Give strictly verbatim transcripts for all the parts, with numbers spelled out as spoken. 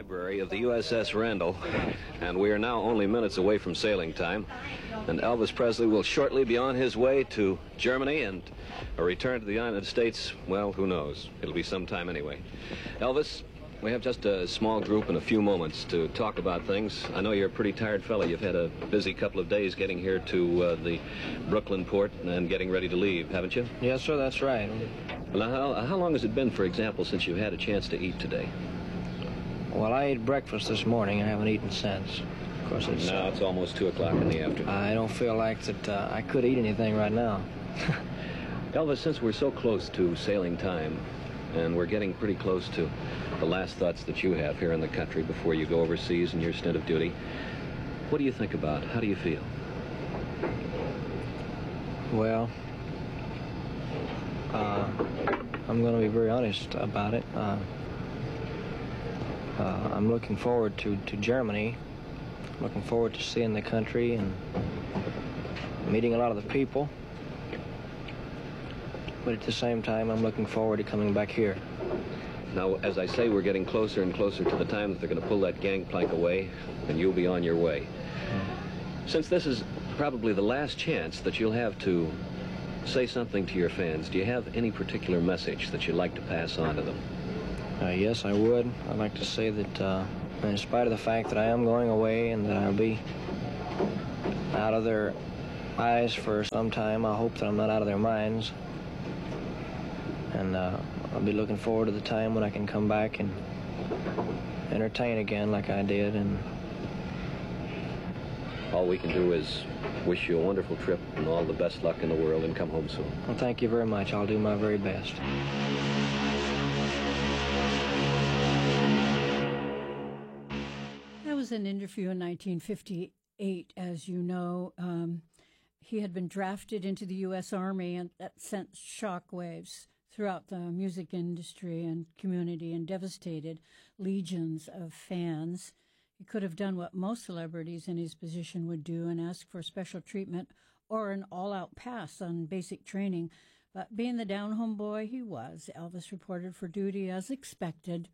library of the U S S Randall, and we are now only minutes away from sailing time. And Elvis Presley will shortly be on his way to Germany, and a return to the United States, well, who knows? It'll be some time anyway. Elvis, we have just a small group and a few moments to talk about things. I know you're a pretty tired fellow. You've had a busy couple of days getting here to uh, the Brooklyn port and getting ready to leave, haven't you? Yes, sir, that's right. Well, now, how, how long has it been, for example, since you had a chance to eat today? Well, I ate breakfast this morning. I haven't eaten since. Of course, it's... Now uh, it's almost two o'clock in the afternoon. I don't feel like that uh, I could eat anything right now. Elvis, since we're so close to sailing time, and we're getting pretty close to the last thoughts that you have here in the country before you go overseas in your stint of duty, what do you think about? How do you feel? Well, uh, I'm going to be very honest about it. Uh, uh, I'm looking forward to, to Germany. Looking forward to seeing the country and meeting a lot of the people. But at the same time, I'm looking forward to coming back here. Now, as I say, we're getting closer and closer to the time that they're going to pull that gangplank away, and you'll be on your way. Mm. Since this is probably the last chance that you'll have to say something to your fans, do you have any particular message that you'd like to pass on to them? Uh, yes, I would. I'd like to say that uh, in spite of the fact that I am going away and that I'll be out of their eyes for some time, I hope that I'm not out of their minds. And uh, I'll be looking forward to the time when I can come back and entertain again like I did. And all we can do is wish you a wonderful trip and all the best luck in the world, and come home soon. Well, thank you very much. I'll do my very best. That was an interview in nineteen fifty-eight, as you know. Um, he had been drafted into the U S Army, and that sent shockwaves throughout the music industry and community and devastated legions of fans. He could have done what most celebrities in his position would do and ask for special treatment or an all-out pass on basic training. But being the down-home boy he was, Elvis reported for duty as expected.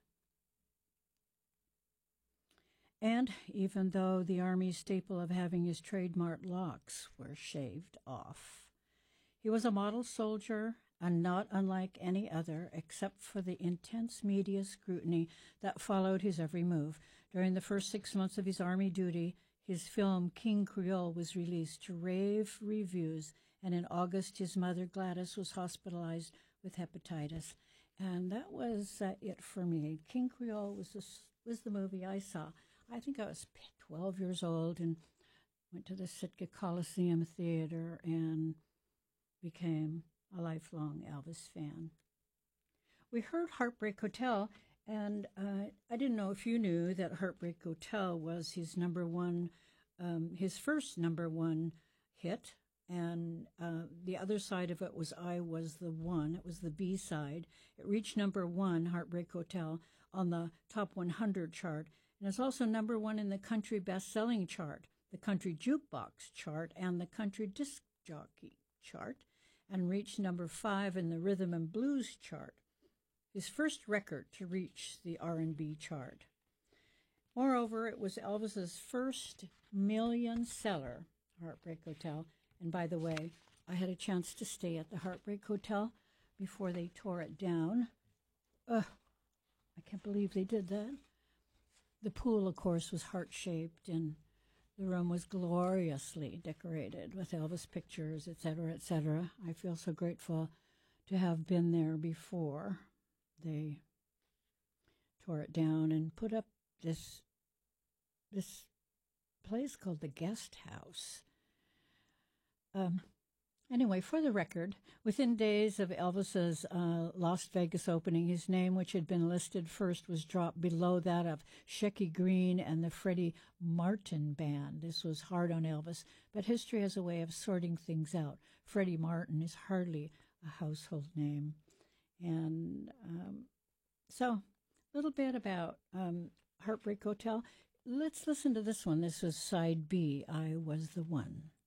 And even though the Army's staple of having his trademark locks were shaved off, he was a model soldier, and not unlike any other, except for the intense media scrutiny that followed his every move. During the first six months of his Army duty, his film King Creole was released to rave reviews, and in August, his mother Gladys was hospitalized with hepatitis. And that was uh, it for me. King Creole was, the, was the movie I saw. I think I was twelve years old and went to the Sitka Coliseum Theater and became a lifelong Elvis fan. We heard Heartbreak Hotel, and uh, I didn't know if you knew that Heartbreak Hotel was his number one, um, his first number one hit, and uh, the other side of it was I Was the One. It was the B side. It reached number one, Heartbreak Hotel, on the top one hundred chart, and it's also number one in the country best-selling chart, the country jukebox chart, and the country disc jockey chart, and reached number five in the rhythm and blues chart, his first record to reach the R and B chart. Moreover, it was Elvis's first million seller, Heartbreak Hotel. And by the way, I had a chance to stay at the Heartbreak Hotel before they tore it down. Ugh, I can't believe they did that. The pool, of course, was heart-shaped, and the room was gloriously decorated with Elvis pictures, et cetera, et cetera. I feel so grateful to have been there before they tore it down and put up this this place called the Guest House. Um, anyway, for the record, within days of Elvis's uh, Las Vegas opening, his name, which had been listed first, was dropped below that of Shecky Green and the Freddie Martin Band. This was hard on Elvis, but history has a way of sorting things out. Freddie Martin is hardly a household name. And um, so, a little bit about um, Heartbreak Hotel. Let's listen to this one. This was side B, I Was the One.